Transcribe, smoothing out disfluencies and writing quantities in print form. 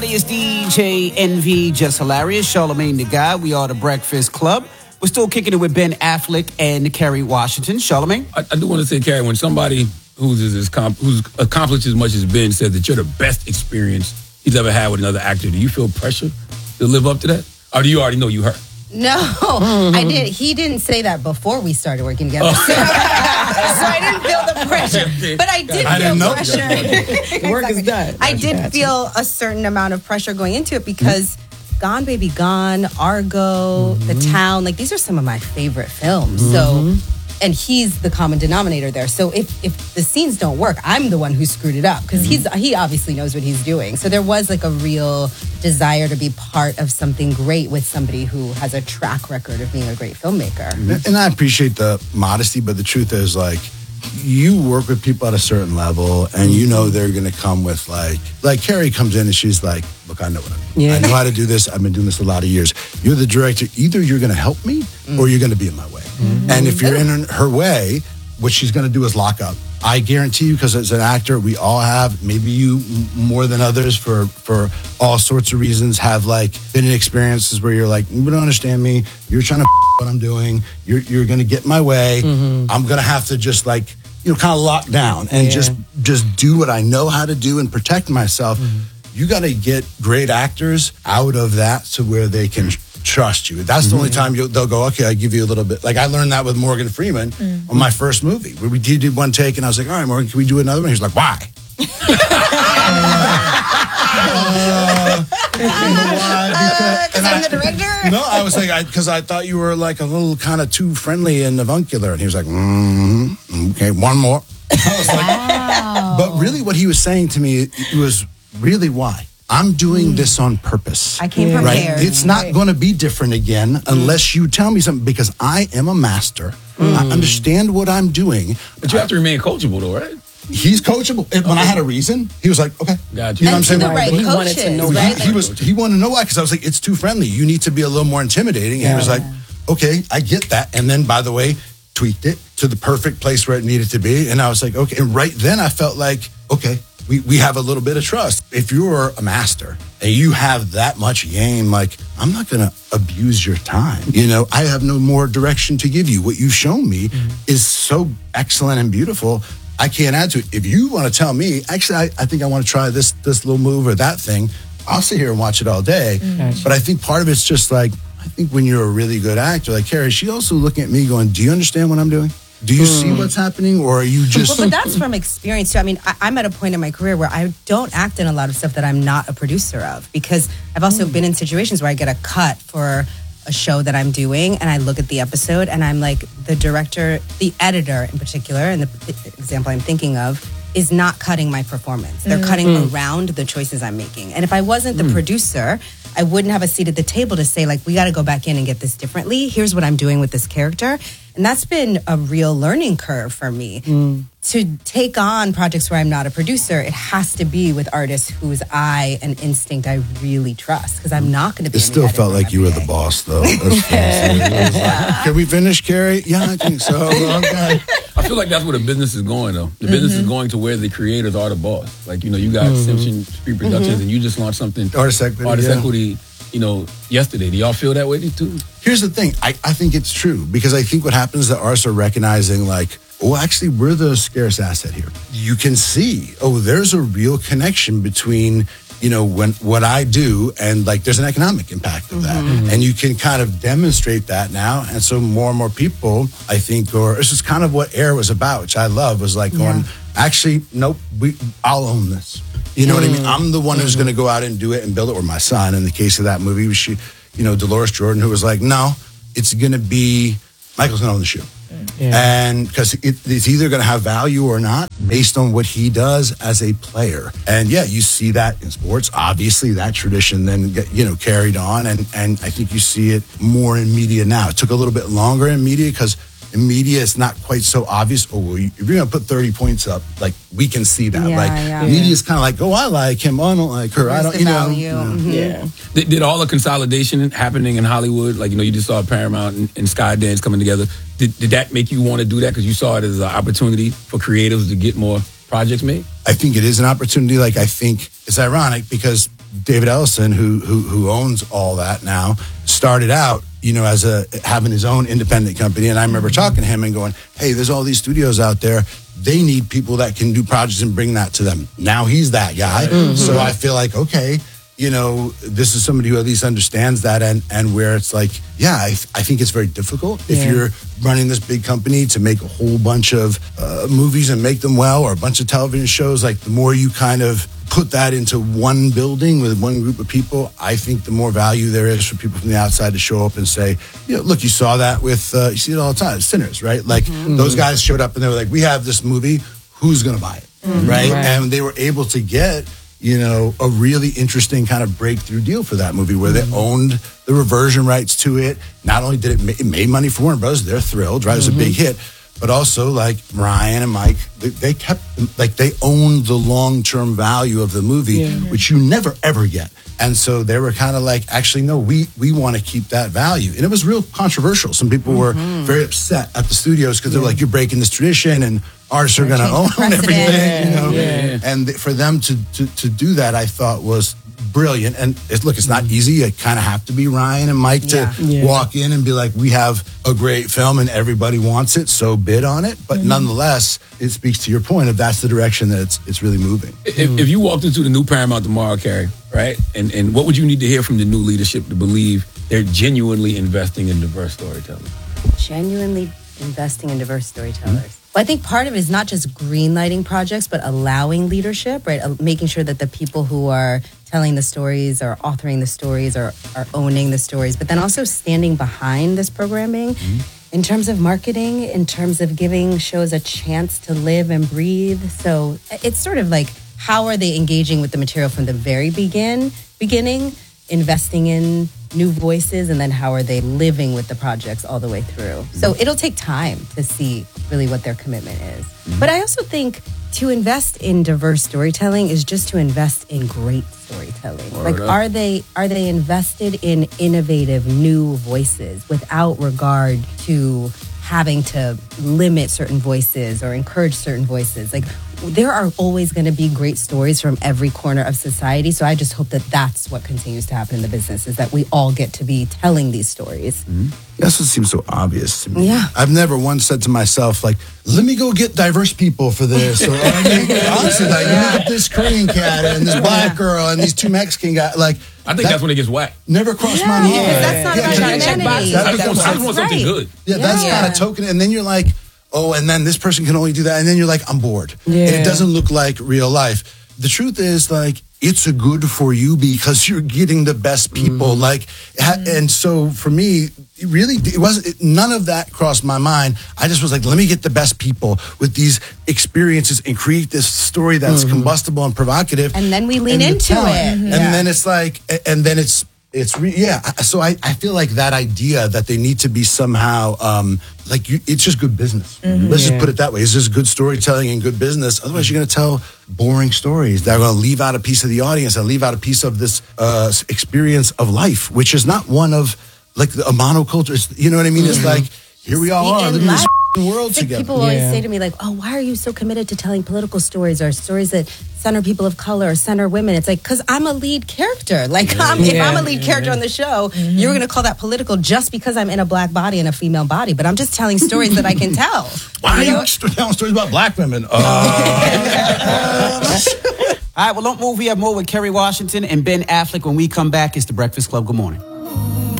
everybody. It's DJ Envy, Just Hilarious, Charlamagne the Guy. We are the Breakfast Club. We're still kicking it with Ben Affleck and Kerry Washington. Charlamagne? I do want to say, Kerry, when somebody who's accomplished as much as Ben says that you're the best experience he's ever had with another actor, do you feel pressure to live up to that? Or do you already know you hurt? No, I did. He didn't say that before we started working together. So I didn't feel the pressure. But I did feel pressure. The work is done. I did feel a certain amount of pressure going into it because Gone Baby Gone, Argo, The Town, like these are some of my favorite films. So, and he's the common denominator there. So if the scenes don't work, I'm the one who screwed it up because he obviously knows what he's doing. So there was like a real desire to be part of something great with somebody who has a track record of being a great filmmaker. And I appreciate the modesty, but the truth is, like, you work with people at a certain level and you know they're going to come with like Kerry comes in and she's like, look, I know what I mean. Yeah. I know how to do this. I've been doing this a lot of years. You're the director. Either you're going to help me or you're going to be in my way. And if you're in her way, what she's going to do is lock up. I guarantee you, because as an actor, we all have, maybe you more than others for all sorts of reasons, have like been in experiences where you're like, you don't understand me. You're trying to what I'm doing. You're going to get in my way. I'm going to have to just like, kind of lock down and just do what I know how to do and protect myself. You got to get great actors out of that to where they can trust you. That's the only time they'll go, okay, I give you a little bit. Like I learned that with Morgan Freeman on my first movie. We did one take and I was like, all right, Morgan, can we do another one? He was like, why? Because I'm the director? No, I was like, because I thought you were like a little kind of too friendly and avuncular. And he was like, okay, one more. I was like, but really what he was saying to me was really why. I'm doing this on purpose. I came prepared. Right? It's not going to be different again unless you tell me something, because I am a master. I understand what I'm doing. But you have to remain coachable though, right? He's coachable. When I had a reason, he was like, okay. Gotcha. You know what I'm saying? The right He coaches, wanted to know right? He wanted to know why, because I was like, it's too friendly. You need to be a little more intimidating. And he was like, okay, I get that. And then, by the way, tweaked it to the perfect place where it needed to be. And I was like, okay. And right then I felt like, okay, we have a little bit of trust. If you're a master and you have that much game, like, I'm not going to abuse your time. I have no more direction to give you. What you've shown me is so excellent and beautiful. I can't add to it. If you want to tell me, actually, I think I want to try this little move or that thing, I'll sit here and watch it all day. But I think part of it's just like, I think when you're a really good actor, like Kerry, she's also looking at me going, do you understand what I'm doing? Do you see what's happening, or are you just... Well, but that's from experience, too. I mean, I'm at a point in my career where I don't act in a lot of stuff that I'm not a producer of, because I've also been in situations where I get a cut for a show that I'm doing, and I look at the episode, and I'm like, the director, the editor in particular, and the example I'm thinking of, is not cutting my performance. They're cutting around the choices I'm making. And if I wasn't the producer, I wouldn't have a seat at the table to say, like, we got to go back in and get this differently. Here's what I'm doing with this character. And that's been a real learning curve for me. To take on projects where I'm not a producer, it has to be with artists whose eye and instinct I really trust, because I'm not going to be... It still felt like you were the boss, though. Can we finish, Kerry? Yeah, I think so. Okay. I feel like that's where the business is going, though. The business is going to where the creators are the boss. Like, you got Simpson Street Productions, and you just launched something... Artist Equity, yesterday. Do y'all feel that way, too? Here's the thing. I think it's true, because I think what happens is that artists are recognizing, like, actually, we're the scarce asset here. You can see, there's a real connection between, when what I do and, like, there's an economic impact of that. And you can kind of demonstrate that now. And so more and more people, I think, or this is kind of what Air was about, which I love, was like going, actually, nope, I'll own this. You know what I mean? I'm the one who's going to go out and do it and build it. Or my son, in the case of that movie, was Dolores Jordan, who was like, no, it's going to be, Michael's going to own the shoe. And because it's either going to have value or not based on what he does as a player. And you see that in sports. Obviously, that tradition then carried on, and I think you see it more in media now. It took a little bit longer in media, because in media it's not quite so obvious. If you're going to put 30 points up, like, we can see that. Media is kind of like, I like him, I don't like her. Where's I don't, value? Did all the consolidation happening in Hollywood, like, you just saw Paramount and Skydance coming together, did that make you want to do that because you saw it as an opportunity for creatives to get more projects made? I think it is an opportunity. Like, I think it's ironic because David Ellison, who owns all that now, started out, as having his own independent company. And I remember talking to him and going, hey, there's all these studios out there. They need people that can do projects and bring that to them. Now he's that guy. So I feel like, okay, this is somebody who at least understands that, and where it's like, yeah, I think it's very difficult if you're running this big company to make a whole bunch of movies and make them well, or a bunch of television shows. Like, the more you kind of put that into one building with one group of people, I think the more value there is for people from the outside to show up and say, look, you saw that with, you see it all the time, Sinners, right? Like, those guys showed up and they were like, we have this movie, who's going to buy it, right? And they were able to get, a really interesting kind of breakthrough deal for that movie, where they owned the reversion rights to it. Not only did it made money for Warner Bros., they're thrilled, right? It was a big hit. But also, like, Ryan and Mike, they kept, like, they owned the long-term value of the movie, which you never, ever get. And so they were kind of like, actually, no, we want to keep that value. And it was real controversial. Some people were very upset at the studios because they're like, you're breaking this tradition and artists are going to own everything, And for them to do that, I thought was brilliant. And it's not easy. You kind of have to be Ryan and Mike to walk in and be like, we have a great film and everybody wants it, so bid on it. But nonetheless, it speaks to your point of that's the direction that it's really moving. If you walked into the new Paramount tomorrow, Carrie, right? And what would you need to hear from the new leadership to believe they're genuinely investing in diverse storytelling? Genuinely investing in diverse storytellers. Well, I think part of it is not just greenlighting projects, but allowing leadership, right? Making sure that the people who are telling the stories or authoring the stories or are owning the stories, but then also standing behind this programming in terms of marketing, in terms of giving shows a chance to live and breathe. So it's sort of like, how are they engaging with the material from the very beginning, investing in new voices, and then how are they living with the projects all the way through? So it'll take time to see really what their commitment is. But I also think to invest in diverse storytelling is just to invest in great storytelling. Like, are they invested in innovative new voices without regard to having to limit certain voices or encourage certain voices? Like, there are always going to be great stories from every corner of society. So I just hope that that's what continues to happen in the business, is that we all get to be telling these stories. That's what seems so obvious to me. Yeah. I've never once said to myself, like, let me go get diverse people for this. Or, honestly, like, let me get this Korean cat and this black girl and these two Mexican guys. Like, I think that's when it gets whacked. Never crossed my mind. That's not about humanity. I just want something good. Yeah, that's kind of token. And then you're like, oh, and then this person can only do that. And then you're like, I'm bored. And it doesn't look like real life. The truth is, like, it's a good for you because you're getting the best people. Like, and so for me, it wasn't, none of that crossed my mind. I just was like, let me get the best people with these experiences and create this story that's combustible and provocative. And then we lean into it. And then it's like, and then so I feel like that idea that they need to be somehow it's just good business. Let's just put it that way. It's just good storytelling and good business. Otherwise, you're going to tell boring stories that are going to leave out a piece of the audience and leave out a piece of this experience of life, which is not one of like a monoculture. You know what I mean? It's like, here we all are living this world together. People always say to me, like, oh, why are you so committed to telling political stories or stories that center people of color or center women? It's like, because I'm a lead character. Like, if I'm a lead character on the show, you're going to call that political just because I'm in a black body and a female body. But I'm just telling stories that I can tell. Why are you telling stories about black women? All right, well, don't move. We have more with Kerry Washington and Ben Affleck when we come back. It's The Breakfast Club. Good morning.